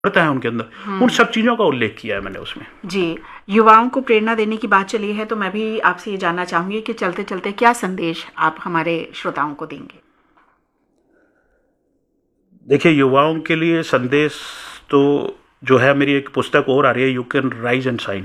करता है उनके अंदर, उन सब चीज़ों का उल्लेख किया है मैंने उसमें। जी, युवाओं को प्रेरणा देने की बात चली है तो मैं भी आपसे ये जानना चाहूंगी कि चलते चलते क्या संदेश आप हमारे श्रोताओं को देंगे? देखिए, युवाओं के लिए संदेश तो जो है, मेरी एक पुस्तक और आ रही है, you can rise and shine,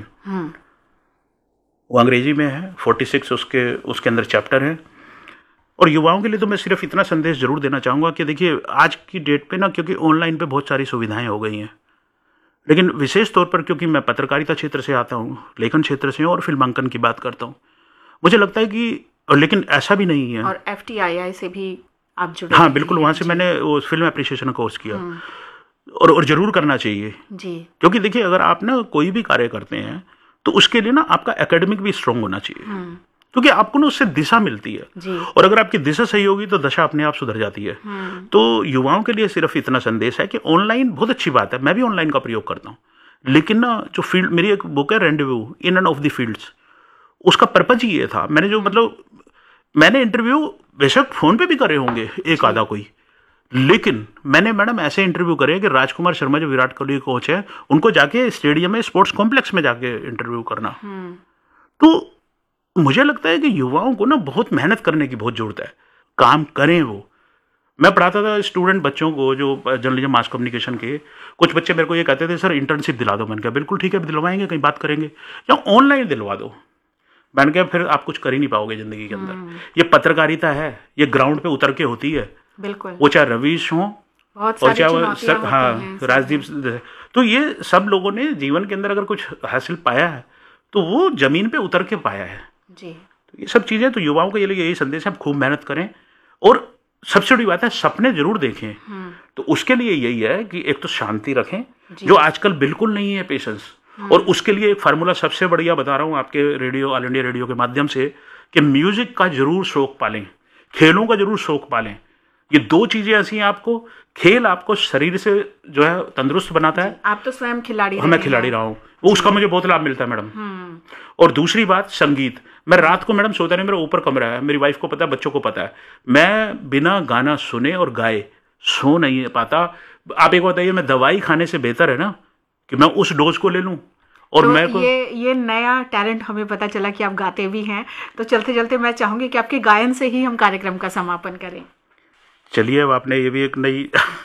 वो अंग्रेजी में है, 46 उसके अंदर चैप्टर है। और युवाओं के लिए तो मैं सिर्फ इतना संदेश जरूर देना चाहूँगा कि देखिए, आज की डेट पे ना, क्योंकि ऑनलाइन पे बहुत सारी सुविधाएं हो गई हैं, लेकिन विशेष तौर पर क्योंकि मैं पत्रकारिता क्षेत्र से आता हूँ, लेखन क्षेत्र से और फिल्मांकन की बात करता हूँ, मुझे लगता है कि, लेकिन ऐसा भी नहीं है। और FTII से भी आप जुड़े? हाँ बिल्कुल, वहाँ से मैंने वो फिल्म एप्रिसिएशन कोर्स किया, और जरूर करना चाहिए जी। क्योंकि देखिए, अगर आप ना कोई भी कार्य करते हैं तो उसके लिए ना आपका एकेडमिक भी स्ट्रांग होना चाहिए, क्योंकि आपको ना उससे दिशा मिलती है जी। और अगर आपकी दिशा सही होगी तो दशा अपने आप सुधर जाती है। तो युवाओं के लिए सिर्फ इतना संदेश है कि ऑनलाइन बहुत अच्छी बात है, मैं भी ऑनलाइन का प्रयोग करता हूँ, लेकिन ना जो फील्ड, मेरी एक बुक है rendezvous in end of the fields, उसका पर्पज ही ये था। मैंने इंटरव्यू बेशक फोन पे भी करे होंगे एक आधा कोई, लेकिन मैंने मैडम ऐसे इंटरव्यू करे कि राजकुमार शर्मा जो विराट कोहली कोच है, उनको जाके स्टेडियम में, स्पोर्ट्स कॉम्प्लेक्स में जाके इंटरव्यू करना। तो मुझे लगता है कि युवाओं को ना बहुत मेहनत करने की बहुत जरूरत है, काम करें वो। मैं पढ़ाता था स्टूडेंट बच्चों को, जो जर्नलिज्म मास कम्युनिकेशन के, कुछ बच्चे मेरे को ये कहते थे, सर इंटर्नशिप दिला दो। मैंने कहा बिल्कुल ठीक है, दिलवाएंगे, कहीं बात करेंगे, या ऑनलाइन दिलवा दो। मैंने कहा फिर आप कुछ कर ही नहीं पाओगे जिंदगी के अंदर। ये पत्रकारिता है, ये ग्राउंड पे उतर के होती है, बिल्कुल, वो चाहे रवीश हो और चाहे वो राजदीप। तो ये सब लोगों ने जीवन के अंदर अगर कुछ हासिल पाया है तो वो जमीन पे उतर के पाया है जी। तो ये सब चीजें, तो युवाओं के लिए यही संदेश है, खूब मेहनत करें और सबसे बड़ी बात है सपने जरूर देखें। तो उसके लिए यही है कि एक तो शांति रखें, जो आजकल बिल्कुल नहीं है, पेशेंस। और उसके लिए एक फार्मूला सबसे बढ़िया बता रहा हूं आपके रेडियो, ऑल इंडिया रेडियो के माध्यम से, कि म्यूजिक का जरूर शौक पालें, खेलों का जरूर शौक पालें। ये दो चीजें ऐसी हैं, आपको खेल आपको शरीर से जो है तंदुरुस्त बनाता है। आप तो स्वयं खिलाड़ी, मैं खिलाड़ी रहा हूँ, वो उसका मुझे बहुत लाभ मिलता है मैडम। और दूसरी बात, संगीत। मैं रात को मैडम सोता नहीं, मेरा ऊपर कमरा है, मेरी वाइफ को पता है, बच्चों को पता है, मैं बिना गाना सुने और गाए सो नहीं पाता। आप एक बताइए, मैं दवाई खाने से बेहतर है ना कि मैं उस डोज को ले लूं। और तो मैं ये नया टैलेंट हमें पता चला कि आप गाते भी हैं। तो चलते चलते मैं चाहूंगी कि आपके गायन से ही हम कार्यक्रम का समापन करें। चलिए, अब आपने ये भी एक नई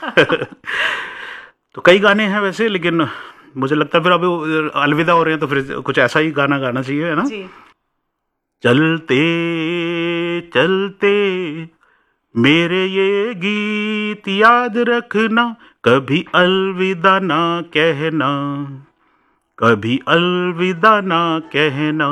तो कई गाने हैं वैसे, लेकिन मुझे लगता है फिर अब अलविदा हो रहे हैं तो फिर कुछ ऐसा ही गाना गाना चाहिए, है ना जी। चलते चलते मेरे ये गीत याद रखना, कभी अलविदा ना कहना, कभी अलविदा ना कहना।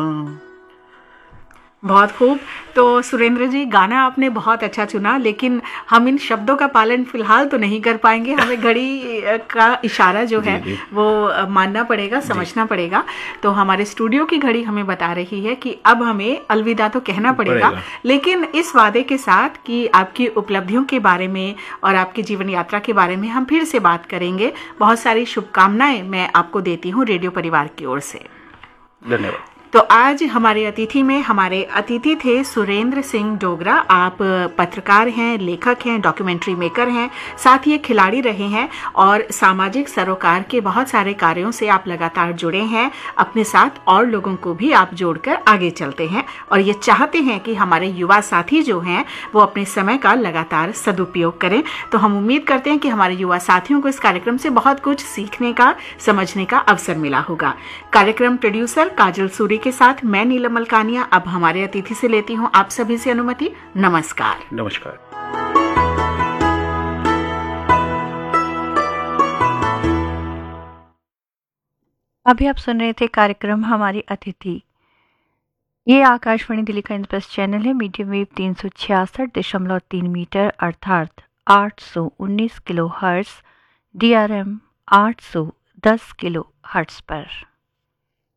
बहुत खूब। तो सुरेंद्र जी, गाना आपने बहुत अच्छा चुना, लेकिन हम इन शब्दों का पालन फिलहाल तो नहीं कर पाएंगे। हमें घड़ी का इशारा जो है वो मानना पड़ेगा, समझना पड़ेगा। तो हमारे स्टूडियो की घड़ी हमें बता रही है कि अब हमें अलविदा तो कहना पड़ेगा, लेकिन इस वादे के साथ कि आपकी उपलब्धियों के बारे में और आपकी जीवन यात्रा के बारे में हम फिर से बात करेंगे। बहुत सारी शुभकामनाएं मैं आपको देती हूँ रेडियो परिवार की ओर से। धन्यवाद। तो आज हमारे अतिथि थे सुरेंद्र सिंह डोगरा। आप पत्रकार हैं, लेखक हैं, डॉक्यूमेंट्री मेकर हैं, साथ ही खिलाड़ी रहे हैं और सामाजिक सरोकार के बहुत सारे कार्यों से आप लगातार जुड़े हैं। अपने साथ और लोगों को भी आप जोड़कर आगे चलते हैं और ये चाहते हैं कि हमारे युवा साथी जो हैं वो अपने समय का लगातार सदुपयोग करें। तो हम उम्मीद करते हैं कि हमारे युवा साथियों को इस कार्यक्रम से बहुत कुछ सीखने का, समझने का अवसर मिला होगा। कार्यक्रम प्रोड्यूसर काजल सूरी के साथ मैं नीलम मलकानिया अब हमारे अतिथि से लेती हूं आप सभी से अनुमति। नमस्कार। नमस्कार। अभी आप सुन रहे थे कार्यक्रम हमारी अतिथि। ये आकाशवाणी दिल्ली का इंस्प्रेस चैनल है, मीडियम वेव 366.3 मीटर अर्थात 819 kilo hertz, DRM 810 kilo hertz पर।